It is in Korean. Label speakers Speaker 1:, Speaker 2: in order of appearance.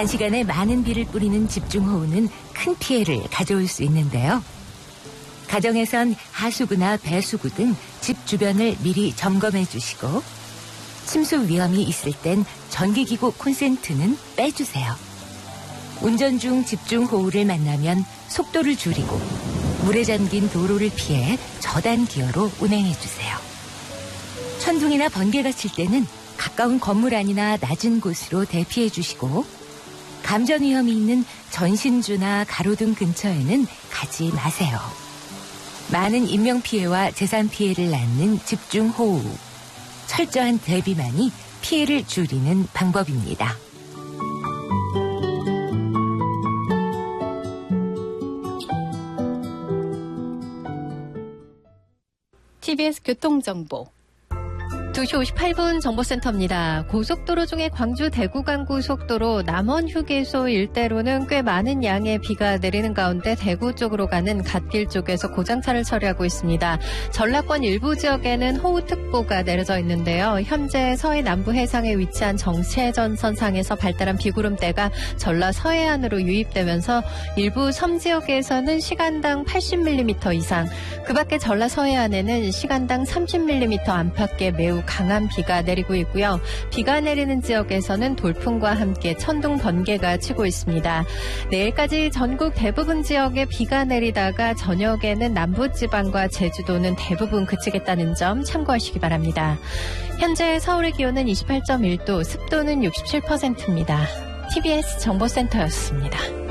Speaker 1: 단시간에 많은 비를 뿌리는 집중호우는 큰 피해를 가져올 수 있는데요. 가정에선 하수구나 배수구 등 집 주변을 미리 점검해 주시고 침수 위험이 있을 땐 전기기구 콘센트는 빼주세요. 운전 중 집중호우를 만나면 속도를 줄이고 물에 잠긴 도로를 피해 저단 기어로 운행해 주세요. 천둥이나 번개가 칠 때는 가까운 건물 안이나 낮은 곳으로 대피해 주시고 감전 위험이 있는 전신주나 가로등 근처에는 가지 마세요. 많은 인명피해와 재산 피해를 낳는 집중호우. 철저한 대비만이 피해를 줄이는 방법입니다.
Speaker 2: TBS 교통정보 2시 58분 정보센터입니다. 고속도로 중에 광주 대구간 고속도로 남원 휴게소 일대로는 꽤 많은 양의 비가 내리는 가운데 대구 쪽으로 가는 갓길 쪽에서 고장차를 처리하고 있습니다. 전라권 일부 지역에는 호우특보가 내려져 있는데요. 현재 서해 남부 해상에 위치한 정체전선상에서 발달한 비구름대가 전라 서해안으로 유입되면서 일부 섬 지역에서는 시간당 80mm 이상, 그 밖에 전라 서해안에는 시간당 30mm 안팎의 매우 강한 비가 내리고 있고요. 비가 내리는 지역에서는 돌풍과 함께 천둥 번개가 치고 있습니다. 내일까지 전국 대부분 지역에 비가 내리다가 저녁에는 남부지방과 제주도는 대부분 그치겠다는 점 참고하시기 바랍니다. 현재 서울의 기온은 28.1도, 습도는 67%입니다. TBS 정보센터였습니다.